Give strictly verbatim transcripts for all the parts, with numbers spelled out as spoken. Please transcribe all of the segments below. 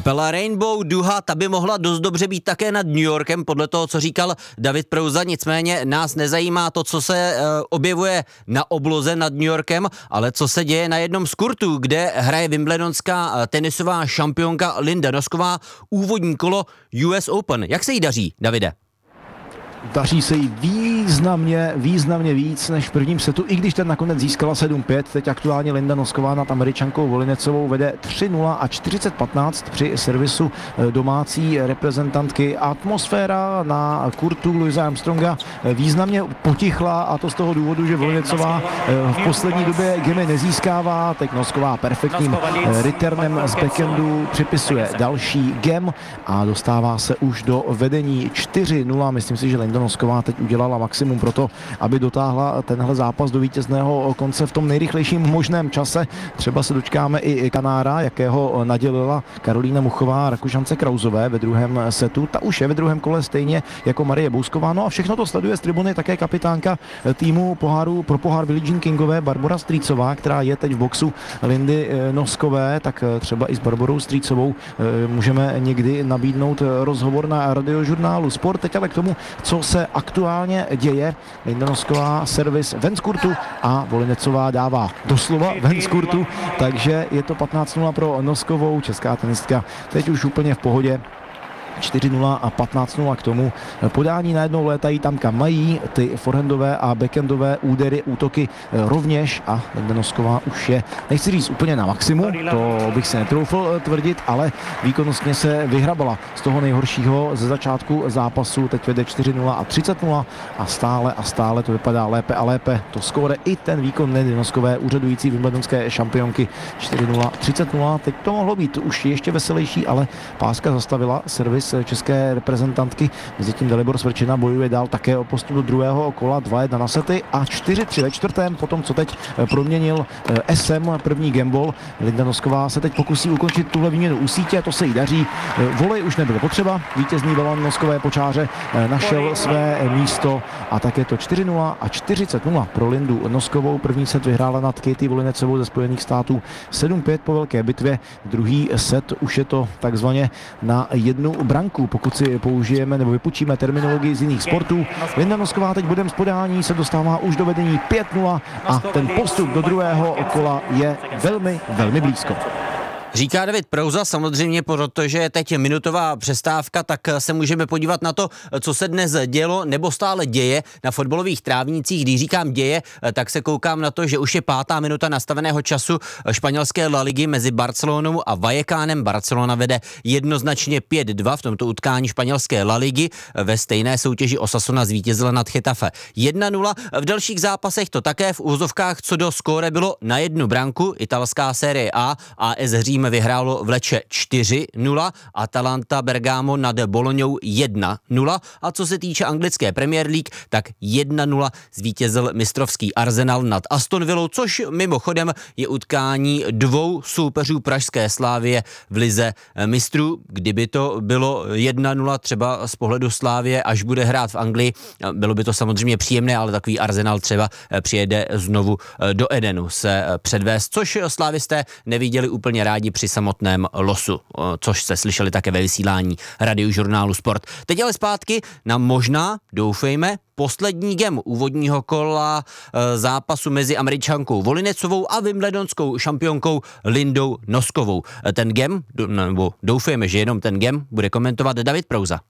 Kapela Rainbow Duha, ta by mohla dost dobře být také nad New Yorkem, podle toho, co říkal David Prouza, nicméně nás nezajímá to, co se uh, objevuje na obloze nad New Yorkem, ale co se děje na jednom z kurtů, kde hraje wimbledonská uh, tenisová šampionka Linda Nosková úvodní kolo U S Open. Jak se jí daří, Davide? Daří se jí významně, významně víc než v prvním setu, i když ten nakonec získala sedm pět. Teď aktuálně Linda Nosková nad Američankou Volinecovou vede tři nula a čtyřicet patnáct při servisu domácí reprezentantky. Atmosféra na kurtu Louise Armstronga významně potichla, a to z toho důvodu, že Volinecová v poslední době gemy nezískává. Teď Nosková perfektním returnem z backhandu připisuje další gem a dostává se už do vedení čtyři nula. Myslím si, že Linda Nosková teď udělala maximum pro to, aby dotáhla tenhle zápas do vítězného konce v tom nejrychlejším možném čase. Třeba se dočkáme i Kanára, jakého nadělila Karolína Muchová Rakušance Krauzové ve druhém setu. Ta už je ve druhém kole stejně jako Marie Bousková. No a všechno to sleduje z tribuny také kapitánka týmu poháru pro pohár Billie Jean Kingové Barbora Strýcová, která je teď v boxu Lindy Noskové. Tak třeba i s Barborou Strýcovou můžeme někdy nabídnout rozhovor na Radiožurnálu Sport. Teď ale k tomu, co se aktuálně děje. Linda Nosková servis ven z kurtu a Volinecová dává doslova ven z kurtu, takže je to patnáct nula pro Noskovou. Česká tenistka teď už úplně v pohodě. čtyři nula a patnáct nula k tomu. Podání najednou létají tam, kam mají. Ty forehandové a backhandové údery, útoky rovněž a Linda Nosková už je, nechci říct úplně na maximum, to bych se netroufl tvrdit, ale výkonnostně se vyhrabala z toho nejhoršího ze začátku zápasu. Teď vede čtyři nula a třicet nula a stále a stále to vypadá lépe a lépe. To skóre i ten výkon Lindy Noskové, úřadující wimbledonské šampionky. čtyři nula, třicet nula. Teď to mohlo být už ještě veselější, ale páska zastavila servis české reprezentantky. Mezitím Dalibor Svrčina bojuje dál také o postup do druhého kola, dva jedna na sety a čtyři tři ve čtvrtém, potom co teď proměnil S M první gambol. Linda Nosková se teď pokusí ukončit tuhle výměnu u sítě, to se jí daří. Volej už nebylo potřeba, vítězný balon Noskové počáře našel své místo a tak je to čtyři nula a čtyřicet nula pro Lindu Noskovou. První set vyhrála nad Katie Volinecovou ze Spojených států sedm pět po velké bitvě. Druhý set už je to takzvaně na jednu branku, pokud si použijeme nebo vypučíme terminologii z jiných sportů. Linda Nosková teď bodem z podání se dostává už do vedení pět nula a ten postup do druhého kola je velmi, velmi blízko. Říká David Prouza, samozřejmě, protože je teď minutová přestávka, tak se můžeme podívat na to, co se dnes dělo nebo stále děje na fotbalových trávnících. Když říkám děje, tak se koukám na to, že už je pátá minuta nastaveného času španělské La Ligy mezi Barcelonou a Vallecánem. Barcelona vede jednoznačně pět dva v tomto utkání španělské La Ligy. Ve stejné soutěži Osasuna zvítězila nad Getafe jedna nula. V dalších zápasech to také v úzovkách co do skóre bylo na jednu branku. Italská série A, A S Řím vyhrálo v Leče čtyři nula, Atalanta Bergamo nad Bolognou jedna nula a co se týče anglické Premier League, tak jedna nula zvítězil mistrovský Arsenal nad Aston Villou, což mimochodem je utkání dvou soupeřů pražské Slávie v lize mistrů. Kdyby to bylo jedna nula třeba z pohledu Slávie, až bude hrát v Anglii, bylo by to samozřejmě příjemné, ale takový Arsenal třeba přijede znovu do Edenu se předvést, což slávisté neviděli úplně rádi při samotném losu, což se slyšeli také ve vysílání Radiožurnálu Sport. Teď ale zpátky na možná, doufejme, poslední gem úvodního kola e, zápasu mezi Američankou Volinecovou a wimbledonskou šampionkou Lindou Noskovou. Ten gem, nebo doufejme, že jenom ten gem, bude komentovat David Prouza.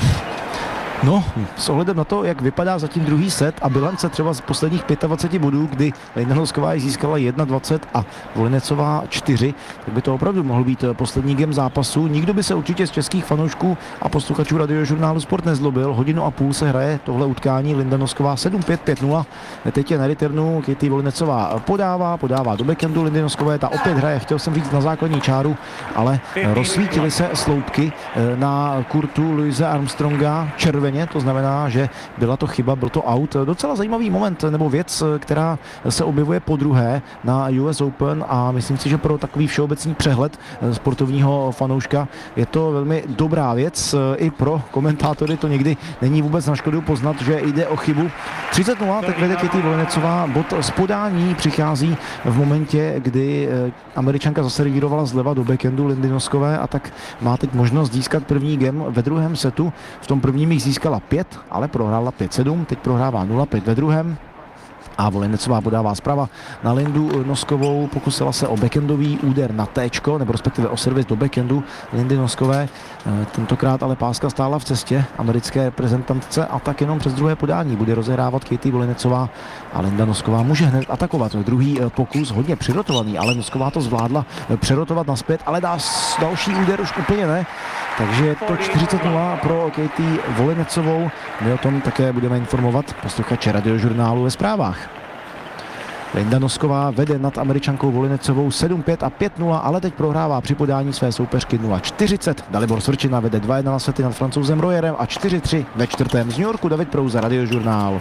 No, s ohledem na to, jak vypadá zatím druhý set a bilance třeba z posledních dvacet pět bodů, kdy Linda Nosková získala jedna dvacet a Volinecová čtyři, tak by to opravdu mohl být poslední game zápasu. Nikdo by se určitě z českých fanoušků a posluchačů Radiožurnálu Sport nezlobil. Hodinu a půl se hraje tohle utkání. Linda Nosková sedm pět, pět nula. Teď je na returnu, Katie Volinecová podává, podává do backhandu Lindy Noskové, ta opět hraje, chtěl jsem říct na základní čáru, ale rozsvítily se sloupky na kurtu Louise Armstronga červeně. teréně, to znamená, že byla to chyba, byl to out. Docela zajímavý moment nebo věc, která se objevuje po druhé na U S Open a myslím si, že pro takový všeobecný přehled sportovního fanouška je to velmi dobrá věc. I pro komentátory to někdy není vůbec na škodu poznat, že jde o chybu. třicet nula, tak vede Katie Volinecová, bod z podání přichází v momentě, kdy Američanka zaservírovala zleva do backhandu Lindy Noskové a tak má teď možnost získat první game ve druhém setu. V tom prvním jich získala pět, ale prohrála pět sedm, teď prohrává nula pět ve druhém. A Volinecová podává zprava na Lindu Noskovou, pokusila se o backendový úder na téčko, nebo respektive o servis do backhandu Lindy Noskové. Tentokrát ale páska stála v cestě americké reprezentantce a tak jenom přes druhé podání bude rozehrávat Katie Volinecová a Linda Nosková může hned atakovat. Druhý pokus hodně přirotovaný, ale Nosková to zvládla přerotovat nazpět, ale dá další úder už úplně ne. Takže je to čtyřicet nula pro Katie Volinecovou. My o tom také budeme informovat posluchače Radiožurnálu ve zprávách. Linda Nosková vede nad Američankou Volinecovou sedm pět a pět nula, ale teď prohrává při podání své soupeřky nula čtyřicet. Dalibor Svrčina vede dva jedna na sety nad Francouzem Royerem a čtyři tři ve čtvrtém. Z New Yorku David Prouza, Radiožurnál.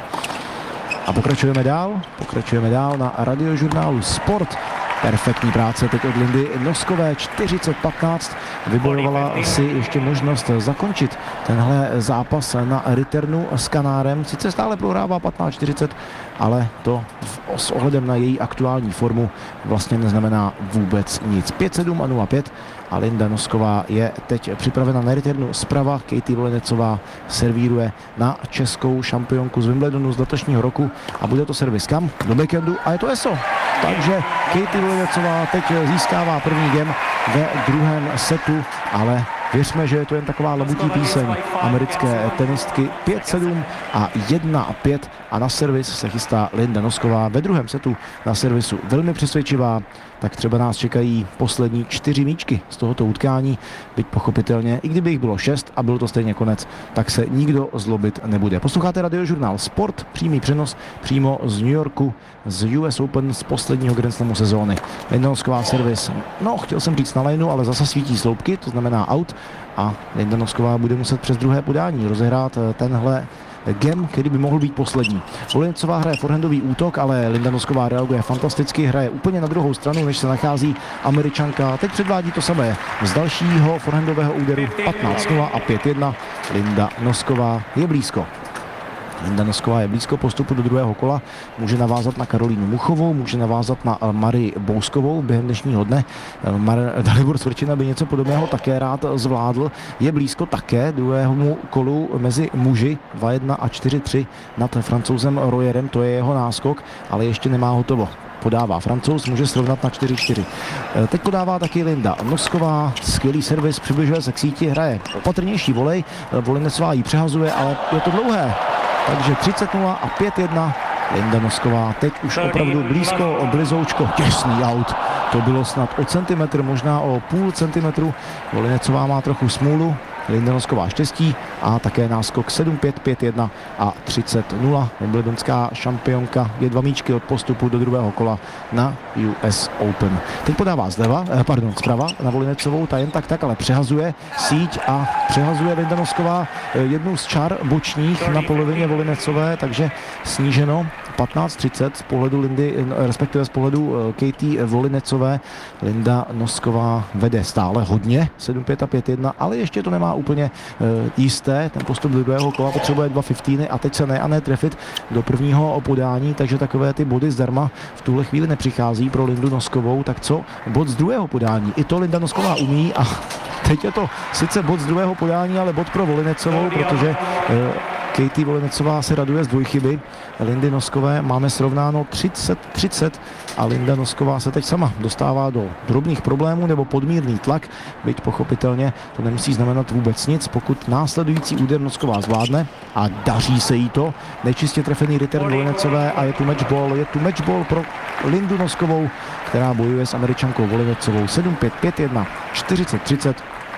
A pokračujeme dál, pokračujeme dál na Radiožurnálu Sport. Perfektní práce teď od Lindy Noskové, čtyřicet patnáct, vybojovala si ještě možnost zakončit tenhle zápas na returnu s Kanárem. Sice stále prohrává patnáct čtyřicet, ale to s ohledem na její aktuální formu vlastně neznamená vůbec nic. pět sedm a nula pět a Linda Nosková je teď připravena na returnu zprava. Katie Volinecová servíruje na českou šampionku z Wimbledonu z letošního roku a bude to servis kam? Do backhandu a je to eso. Takže Katie Volinecová teď získává první game ve druhém setu, ale věřme, že je to jen taková labutí píseň americké tenistky. Pět sedm a jedna pět a na servis se chystá Linda Nosková. Ve druhém setu na servisu velmi přesvědčivá, tak třeba nás čekají poslední čtyři míčky z tohoto utkání, byť pochopitelně, i kdyby jich bylo šest a byl to stejně konec, tak se nikdo zlobit nebude. Posloucháte Radiožurnál Sport, přímý přenos přímo z New Yorku, z U S Open z posledního Grand Slamu sezóny. Linda Nosková servis, no chtěl jsem říct na lineu, ale zase svítí sloupky, to znamená out a Linda Nosková bude muset přes druhé podání rozehrát tenhle game, který by mohl být poslední. Volinecová hraje forehandový útok, ale Linda Nosková reaguje fantasticky, hraje úplně na druhou stranu, než se nachází Američanka. Teď předvádí to samé z dalšího forehandového úderu patnáct nula a pět jedna. Linda Nosková je blízko. Linda Nosková je blízko postupu do druhého kola, může navázat na Karolínu Muchovou, může navázat na Marii Bouskovou během dnešního dne. Mar- Dalibor Svrčina by něco podobného také rád zvládl. Je blízko také druhému kolu mezi muži dva jedna a čtyři tři nad Francouzem Royerem, to je jeho náskok, ale ještě nemá hotovo. Podává Francouz, může srovnat na čtyři čtyři. Teď podává taky Linda Nosková, skvělý servis, přibližuje se k síti, hraje opatrnější volej, Volinecová ji přehazuje, ale je to dlouhé. Takže třicet nula a pět jedna. Linda Nosková teď už opravdu blízko, blizoučko, těsný out. To bylo snad o centimetr, možná o půl centimetru. Volinecová má trochu smůlu, Linda Nosková štěstí a také náskok sedm pět, pět jedna a třicet nula. Wimbledonská šampionka je dva míčky od postupu do druhého kola na U S Open. Teď podává zleva, eh, pardon, zprava na Volinecovou, ta jen tak tak, ale přehazuje síť a přehazuje Linda Nosková jednu z čar bočních na polovině Volinecové, takže sníženo patnáct třicet z pohledu Lindy, respektive z pohledu Katie Volinecové. Linda Nosková vede stále hodně, sedm pět a pět jedna, ale ještě to nemá úplně uh, jisté. Ten postup do druhého kola potřebuje dva fifteeny a teď se ne a ne trefit do prvního podání, takže takové ty body zdarma v tuhle chvíli nepřichází pro Lindu Noskovou. Tak co? Bod z druhého podání. I to Linda Nosková umí a teď je to sice bod z druhého podání, ale bod pro Volinecovou, protože uh, Katie Volinecová se raduje z dvojchyby Lindy Noskové. Máme srovnáno třicet třicet a Linda Nosková se teď sama dostává do drobných problémů nebo podmírný tlak, byť pochopitelně to nemusí znamenat vůbec nic, pokud následující úder Nosková zvládne a daří se jí to. Nečistě trefený return Volinecové a je tu matchball, je tu matchball pro Lindu Noskovou, která bojuje s Američankou Volinecovou. sedm pět, pět jedna, čtyřicet třicet.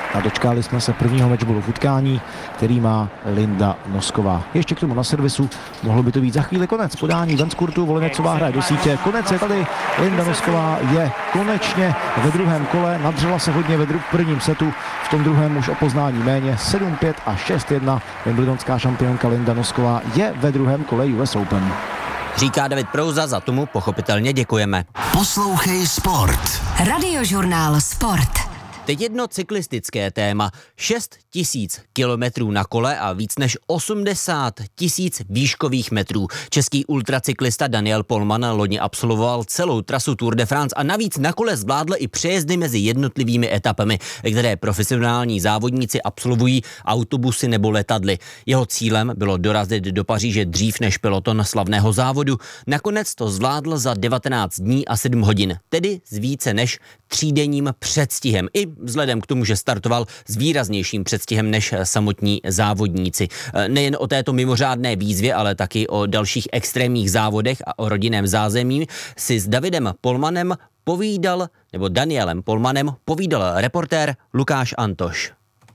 a dočkali jsme se prvního matchballu v utkání, který má Linda Nosková. Ještě k tomu na servisu, mohlo by to být za chvíli konec. Podání ven z kurtu, Volinecová hraje do sítě, konec je tady, Linda Nosková je konečně ve druhém kole, nadřela se hodně ve dru- v prvním setu, v tom druhém už o poznání méně, sedm pět a šest jedna. Wimbledonská šampionka Linda Nosková je ve druhém kole U S Open. Říká David Prouza, za tomu pochopitelně děkujeme. Poslouchej Sport. Radiožurnál Sport. Teď jedno cyklistické téma. šest tisíc kilometrů na kole a víc než osmdesát tisíc výškových metrů. Český ultracyklista Daniel Polman loni absolvoval celou trasu Tour de France a navíc na kole zvládl i přejezdy mezi jednotlivými etapami, které profesionální závodníci absolvují autobusy nebo letadly. Jeho cílem bylo dorazit do Paříže dřív než peloton slavného závodu. Nakonec to zvládl za devatenáct dní a sedm hodin, tedy s více než třídenním předstihem. I vzhledem k tomu, že startoval s výraznějším předstihem než samotní závodníci. Nejen o této mimořádné výzvě, ale taky o dalších extrémních závodech a o rodinném zázemí si s Davidem Polmanem povídal, nebo Danielem Polmanem povídal reportér Lukáš Antoš.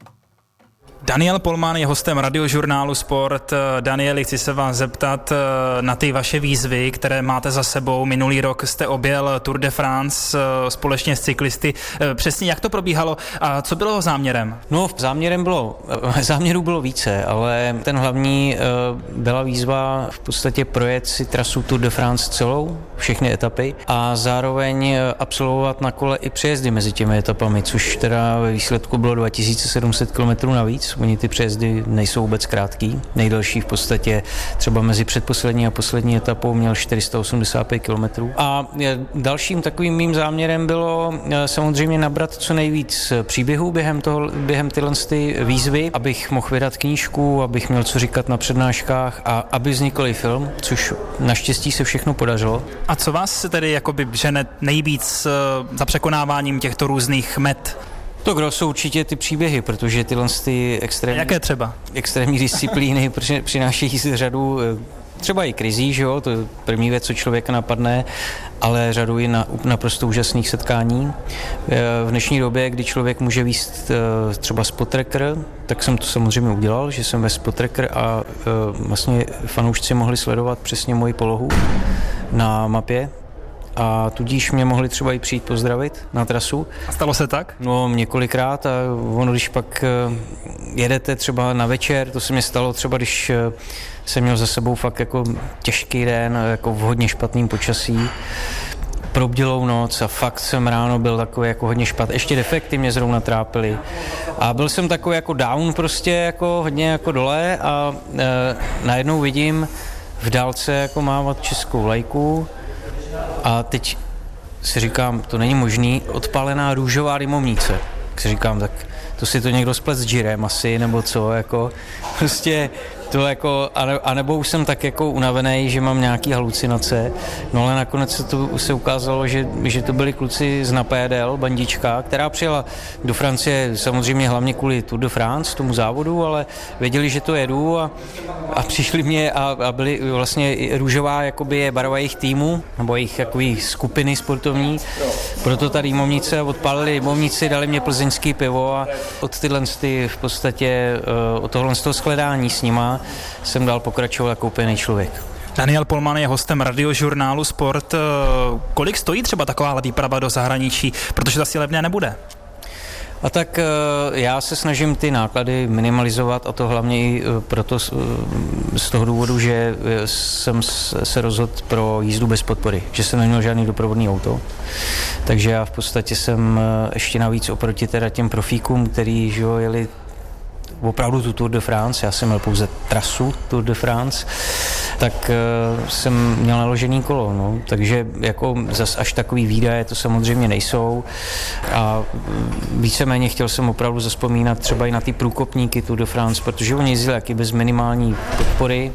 Daniel Polman je hostem Radiožurnálu Sport. Danieli, chci se vás zeptat na ty vaše výzvy, které máte za sebou. Minulý rok jste objel Tour de France společně s cyklisty. Přesně jak to probíhalo a co bylo záměrem? No, záměrem bylo, záměrů bylo více, ale ten hlavní byla výzva v podstatě projet si trasu Tour de France celou, všechny etapy a zároveň absolvovat na kole i přejezdy mezi těmi etapami, což teda ve výsledku bylo dva tisíce sedm set kilometrů navíc. Oni ty přejezdy nejsou vůbec krátký. Nejdelší v podstatě třeba mezi předposlední a poslední etapou měl čtyři sta osmdesát pět kilometrů. A dalším takovým mým záměrem bylo samozřejmě nabrat co nejvíc příběhů během, toho, během tyhle ty výzvy, abych mohl vydat knížku, abych měl co říkat na přednáškách a aby vznikl i film, což naštěstí se všechno podařilo. A co vás se tedy jakoby žene nejvíc za překonáváním těchto různých met? To gro jsou určitě ty příběhy, protože tyhle ty extrémní, Jaké třeba? extrémní disciplíny přinášejí si řadu třeba i krizí, že jo, to je první věc, co člověka napadne, ale řadu i na, naprosto úžasných setkání. V dnešní době, kdy člověk může víct třeba spot tracker, tak jsem to samozřejmě udělal, že jsem ve spot tracker a vlastně fanoušci mohli sledovat přesně moji polohu na mapě. A tudíž mě mohli třeba i přijít pozdravit na trasu. A stalo se tak? No, několikrát a ono, když pak jedete třeba na večer, to se mi stalo třeba, když jsem měl za sebou fakt jako těžký den, jako v hodně špatným počasí, probdělou noc a fakt jsem ráno byl takový jako hodně špatný. Ještě defekty mě zrovna trápily. A byl jsem takový jako down prostě, jako hodně jako dole a e, najednou vidím v dálce jako mávat českou vlajku. A teď si říkám, to není možný, odpálená růžová dymovnice. Tak si říkám, tak to si to někdo splet s džirem asi, nebo co, jako prostě to jako, a nebo už jsem tak jako unavený, že mám nějaký halucinace, no ale nakonec se to se ukázalo, že, že to byli kluci z Napédel, bandička, která přijela do Francie samozřejmě hlavně kvůli Tour de France, tomu závodu, ale věděli, že to jedu a, a přišli mě a, a byli vlastně růžová jakoby je barva jejich týmu, nebo jejich jakoby skupiny sportovní, proto ta dýmovnice, odpálili dýmovnici, dali mě plzeňský pivo a od tyhle ty v podstatě, od tohle z toho shledání s nima jsem dál pokračoval jako úplně člověk. Daniel Polman je hostem Radiožurnálu Sport. Kolik stojí třeba taková výprava do zahraničí? Protože to asi levné nebude. A tak já se snažím ty náklady minimalizovat a to hlavně i proto z toho důvodu, že jsem se rozhodl pro jízdu bez podpory, že jsem neměl žádný doprovodný auto. Takže já v podstatě jsem ještě navíc oproti teda těm profíkům, který že jo, jeli opravdu tu Tour de France, já jsem měl pouze trasu Tour de France, tak uh, jsem měl naložený kolo, no. Takže jako zas až takový výdaje to samozřejmě nejsou a víceméně chtěl jsem opravdu zazpomínat třeba i na ty průkopníky Tour de France, protože oni jezdili taky bez minimální podpory.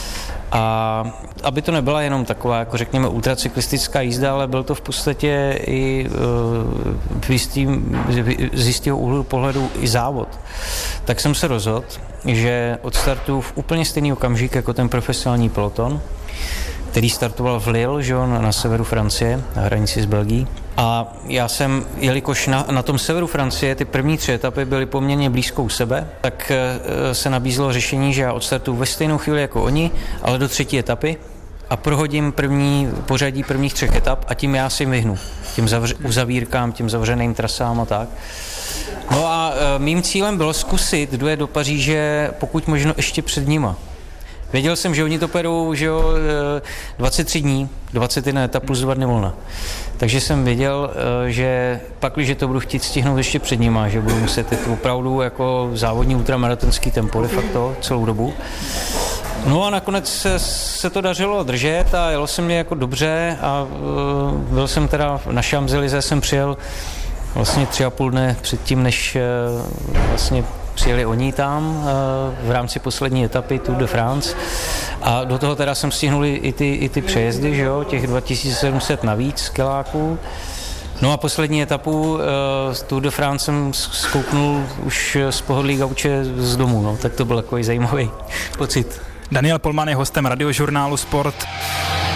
A aby to nebyla jenom taková, jako řekněme, ultracyklistická jízda, ale byl to v podstatě i uh, v jistým, z jistého úhlu pohledu i závod. Tak jsem se rozhodl, že odstartuju v úplně stejný okamžik jako ten profesionální peloton, který startoval v Lille, že on, na severu Francie, na hranici s Belgií. A já jsem, jelikož na, na tom severu Francie ty první tři etapy byly poměrně blízko u sebe, tak e, se nabízelo řešení, že já odstartuju ve stejnou chvíli jako oni, ale do třetí etapy a prohodím první pořadí prvních třech etap a tím já si vyhnu. Tím zavř, uzavírkám, tím zavřeným trasám a tak. No a e, mým cílem bylo zkusit dojet do Paříže pokud možno ještě před nima. Věděl jsem, že oni to perou, že jo, dvacet tři dní, dvacet jedna etap plus dva dny volna. Takže jsem věděl, že pak, když to budu chtít stihnout ještě před nima, že budu muset jít opravdu jako závodní ultramaratonský tempo de facto celou dobu. No a nakonec se, se to dařilo držet a jelo se mě jako dobře a uh, byl jsem teda na Champs-Élysées, jsem přijel vlastně tři a půl dne předtím, než uh, vlastně přijeli oni tam v rámci poslední etapy Tour de France a do toho teda jsem stihnul i ty, i ty přejezdy, že jo, těch dva tisíce sedm set navíc kiláků. No a poslední etapu uh, Tour de France jsem zkouknul už z pohodlí gauče z domu, no, tak to byl takový zajímavý pocit. Daniel Polman je hostem Radiožurnálu Sport.